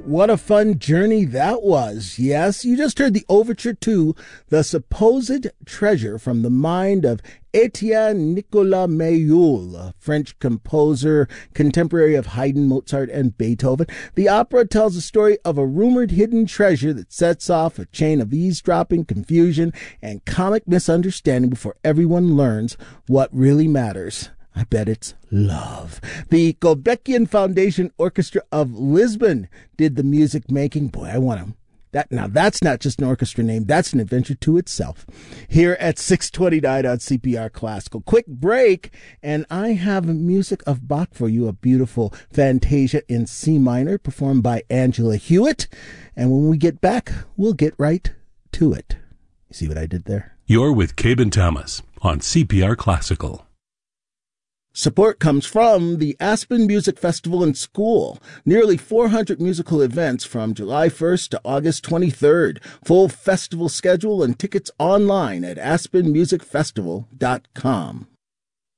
What a fun journey that was. Yes, you just heard the overture to The Supposed Treasure from the mind of Etienne Nicolas Mayul, a French composer, contemporary of Haydn, Mozart, and Beethoven. The opera tells the story of a rumored hidden treasure that sets off a chain of eavesdropping, confusion, and comic misunderstanding before everyone learns what really matters. I bet it's love. The Gulbenkian Foundation Orchestra of Lisbon did the music making. Boy, I want to. Now that's not just an orchestra name. That's an adventure to itself. Here at 6:29 on CPR Classical. Quick break, and I have music of Bach for you, a beautiful Fantasia in C minor performed by Angela Hewitt. And when we get back, we'll get right to it. You see what I did there? You're with Cabe Thomas on CPR Classical. Support comes from the Aspen Music Festival and School. Nearly 400 musical events from July 1st to August 23rd. Full festival schedule and tickets online at aspenmusicfestival.com.